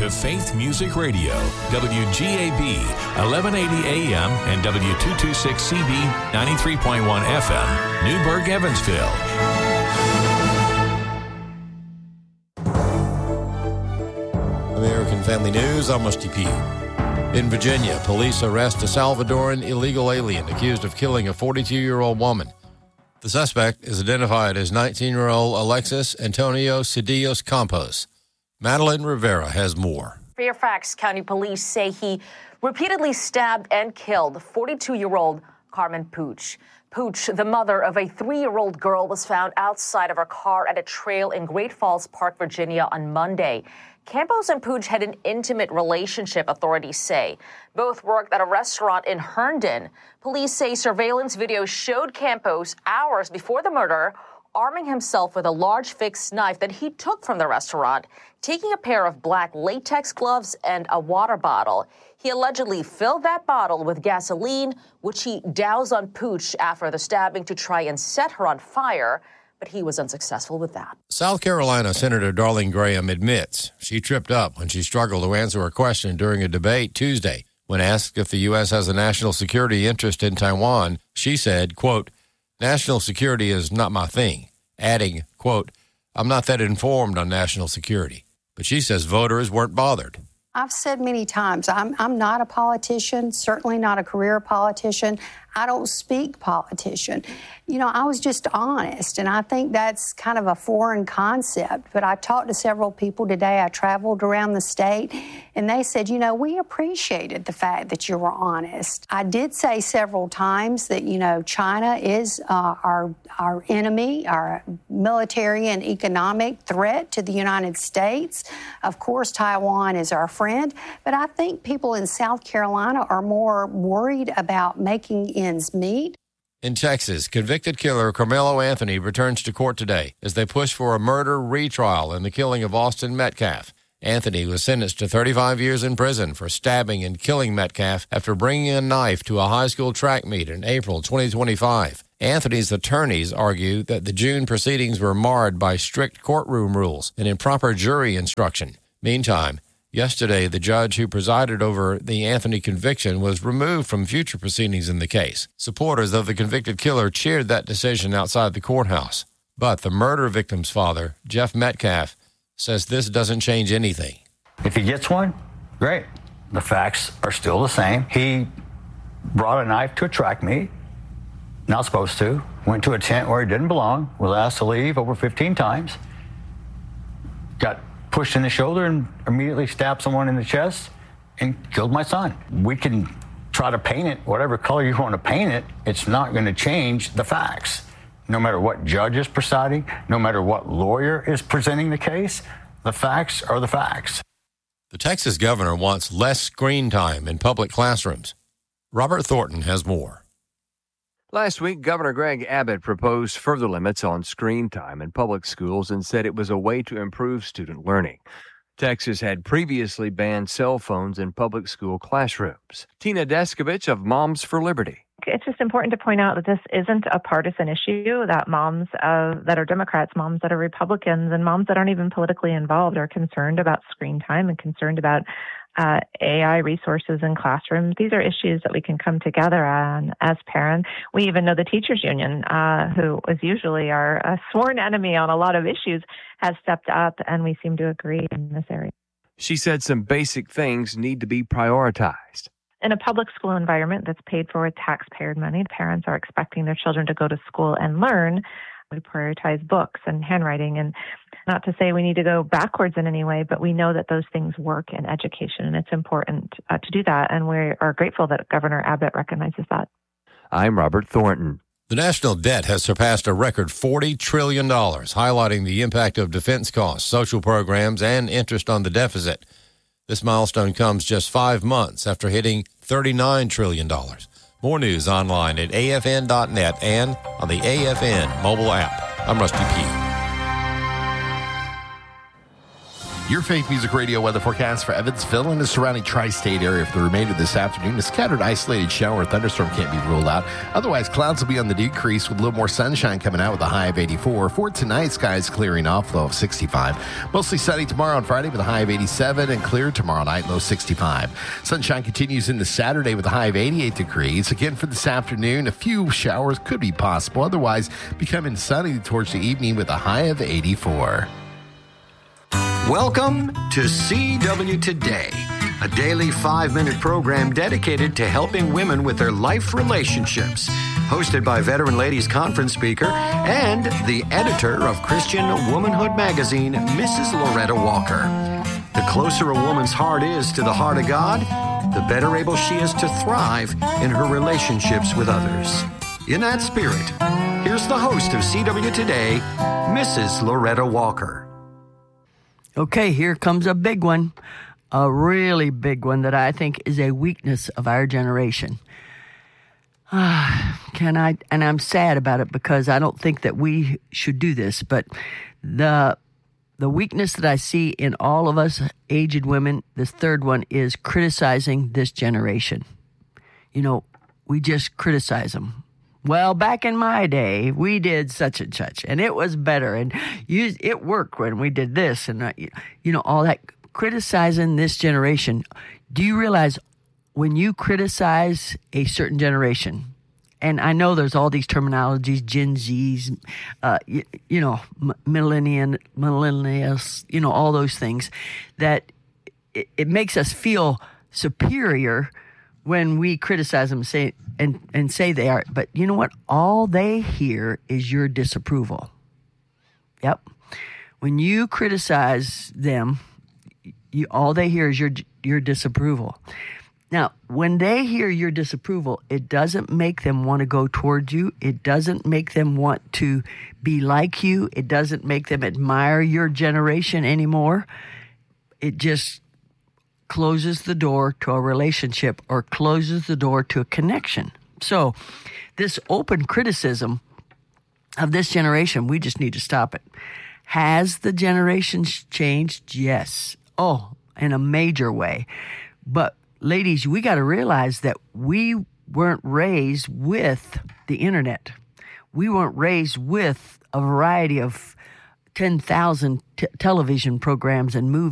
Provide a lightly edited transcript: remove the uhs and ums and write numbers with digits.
to Faith Music Radio, WGAB, 1180 AM and W226CB, 93.1 FM, Newburgh, Evansville. American Family News, I'm Rusty P. In Virginia, police arrest a Salvadoran illegal alien accused of killing a 42-year-old woman. The suspect is identified as 19-year-old Alexis Antonio Cedillos Campos. Madeline Rivera has more. Fairfax County Police say he repeatedly stabbed and killed 42-year-old Carmen Puch. Puch, the mother of a 3-year-old girl, was found outside of her car at a trail in Great Falls Park, Virginia on Monday. Campos and Puch had an intimate relationship, authorities say. Both worked at a restaurant in Herndon. Police say surveillance video showed Campos hours before the murder arming himself with a large fixed knife that he took from the restaurant, taking a pair of black latex gloves and a water bottle. He allegedly filled that bottle with gasoline, which he doused on Puch after the stabbing to try and set her on fire, but he was unsuccessful with that. South Carolina Senator Darlene Graham admits she tripped up when she struggled to answer a question during a debate Tuesday. When asked if the U.S. has a national security interest in Taiwan, she said, quote, "National security is not my thing," adding, quote, "I'm not that informed on national security." But she says voters weren't bothered. I've said many times, I'm not a politician, certainly not a career politician. I don't speak politician. I was just honest, and I think that's kind of a foreign concept. But I talked to several people today. I traveled around the state, and they said, we appreciated the fact that you were honest. I did say several times that, China is our enemy, our military and economic threat to the United States. Of course, Taiwan is our friend, but I think people in South Carolina are more worried about making ends meet. In Texas, convicted killer Carmelo Anthony returns to court today as they push for a murder retrial in the killing of Austin Metcalf. Anthony was sentenced to 35 years in prison for stabbing and killing Metcalf after bringing a knife to a high school track meet in April 2025. Anthony's attorneys argue that the June proceedings were marred by strict courtroom rules and improper jury instruction. Meantime, yesterday, the judge who presided over the Anthony conviction was removed from future proceedings in the case. Supporters of the convicted killer cheered that decision outside the courthouse. But the murder victim's father, Jeff Metcalf, says this doesn't change anything. If he gets one, great. The facts are still the same. He brought a knife to a track meet, not supposed to, went to a tent where he didn't belong, was asked to leave over 15 times, got pushed in the shoulder and immediately stabbed someone in the chest and killed my son. We can try to paint it whatever color you want to paint it. It's not going to change the facts. No matter what judge is presiding, no matter what lawyer is presenting the case, the facts are the facts. The Texas governor wants less screen time in public classrooms. Robert Thornton has more. Last week, Governor Greg Abbott proposed further limits on screen time in public schools and said it was a way to improve student learning. Texas had previously banned cell phones in public school classrooms. Tina Deskovich of Moms for Liberty. It's just important to point out that this isn't a partisan issue, that moms that are Democrats, moms that are Republicans, and moms that aren't even politically involved are concerned about screen time and concerned about AI resources in classrooms. These are issues that we can come together on as parents. We even know the teachers union, who is usually our sworn enemy on a lot of issues, has stepped up, and we seem to agree in this area. She said some basic things need to be prioritized. In a public school environment that's paid for with taxpayer money, parents are expecting their children to go to school and learn. We prioritize books and handwriting, and not to say we need to go backwards in any way, but we know that those things work in education, and it's important to do that, and we are grateful that Governor Abbott recognizes that. I'm Robert Thornton. The national debt has surpassed a record $40 trillion, highlighting the impact of defense costs, social programs, and interest on the deficit. This milestone comes just 5 months after hitting $39 trillion. More news online at afn.net and on the AFN mobile app. I'm Rusty P. Your Faith Music Radio weather forecast for Evansville and the surrounding tri-state area for the remainder of this afternoon. A scattered isolated shower or thunderstorm can't be ruled out. Otherwise, clouds will be on the decrease with a little more sunshine coming out with a high of 84. For tonight, skies clearing off, low of 65. Mostly sunny tomorrow and Friday with a high of 87 and clear tomorrow night, low 65. Sunshine continues into Saturday with a high of 88 degrees. Again, for this afternoon, a few showers could be possible. Otherwise, becoming sunny towards the evening with a high of 84. Welcome to CW Today, a daily 5-minute program dedicated to helping women with their life relationships. Hosted by Veteran Ladies Conference speaker and the editor of Christian Womanhood magazine, Mrs. Loretta Walker. The closer a woman's heart is to the heart of God, the better able she is to thrive in her relationships with others. In that spirit, here's the host of CW Today, Mrs. Loretta Walker. Okay, here comes a big one, a really big one that I think is a weakness of our generation. And I'm sad about it because I don't think that we should do this, but the weakness that I see in all of us aged women, this third one, is criticizing this generation. You know, we just criticize them. Well, back in my day, we did such and such, and it was better, and it worked when we did this, and, all that. Criticizing this generation. Do you realize when you criticize a certain generation, and I know there's all these terminologies, Gen Zs, millennials, all those things, that it makes us feel superior when we criticize them and say they are. But you know what? All they hear is your disapproval. Yep. When you criticize them, all they hear is your disapproval. Now, when they hear your disapproval, it doesn't make them want to go towards you. It doesn't make them want to be like you. It doesn't make them admire your generation anymore. It just closes the door to a relationship or closes the door to a connection. So this open criticism of this generation, we just need to stop it. Has the generation changed? Yes. Oh, in a major way. But ladies, we got to realize that we weren't raised with the internet. We weren't raised with a variety of 10,000 television programs and movies.